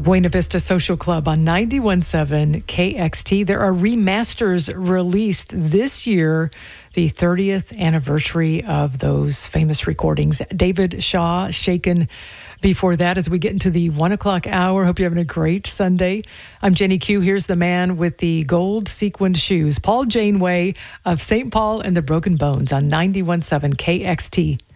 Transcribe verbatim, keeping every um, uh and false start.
Buena Vista Social Club on ninety-one point seven K X T. There are remasters released this year, the thirtieth anniversary of those famous recordings. David Shaw, Shaken. Before that, as we get into the one o'clock hour, hope you're having a great Sunday. I'm Jenny Q. Here's the man with the gold sequined shoes, Paul Janeway of Saint Paul and the Broken Bones on ninety-one point seven K X T.